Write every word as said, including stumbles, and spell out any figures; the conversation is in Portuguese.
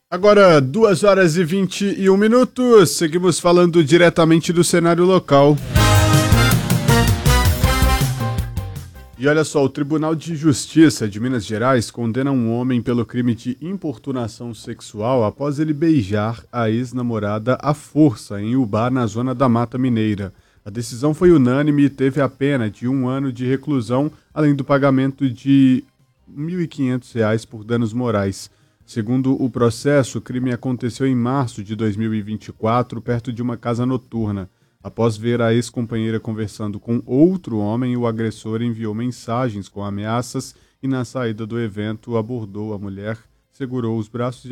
Agora, duas horas e vinte e um minutos, seguimos falando diretamente do cenário local. E olha só, o Tribunal de Justiça de Minas Gerais condena um homem pelo crime de importunação sexual após ele beijar a ex-namorada à força em Ubá, na zona da Mata Mineira. A decisão foi unânime e teve a pena de um ano de reclusão, além do pagamento de mil e quinhentos reais por danos morais. Segundo o processo, o crime aconteceu em março de dois mil e vinte e quatro, perto de uma casa noturna. Após ver a ex-companheira conversando com outro homem, o agressor enviou mensagens com ameaças e, na saída do evento, abordou a mulher, segurou os braços